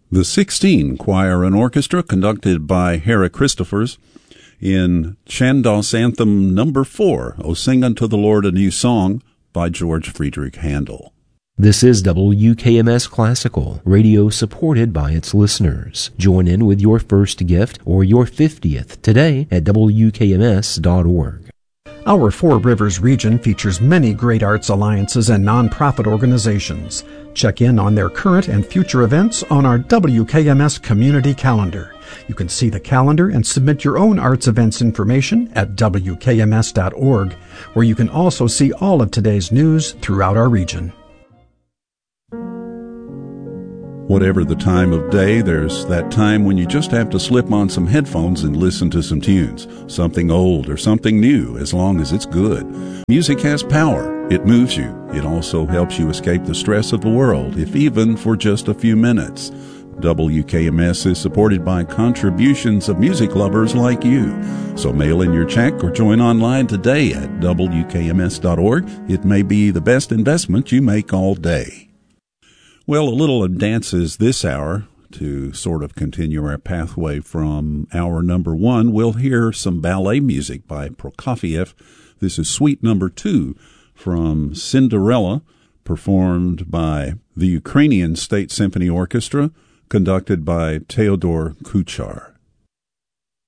The 16 Choir and Orchestra, conducted by Hera Christophers, in Chandos Anthem No. 4, O Sing Unto the Lord a New Song, by George Friedrich Handel. This is WKMS Classical, radio supported by its listeners. Join in with your first gift or your 50th today at WKMS.org. Our Four Rivers region features many great arts alliances and nonprofit organizations. Check in on their current and future events on our WKMS community calendar. You can see the calendar and submit your own arts events information at WKMS.org, where you can also see all of today's news throughout our region. Whatever the time of day, there's that time when you just have to slip on some headphones and listen to some tunes. Something old or something new, as long as it's good. Music has power. It moves you. It also helps you escape the stress of the world, if even for just a few minutes. WKMS is supported by contributions of music lovers like you. So mail in your check or join online today at WKMS.org. It may be the best investment you make all day. Well, a little of dances this hour to sort of continue our pathway from hour number 1. We'll hear some ballet music by Prokofiev. This is Suite number 2 from Cinderella, performed by the Ukrainian State Symphony Orchestra, conducted by Theodor Kuchar.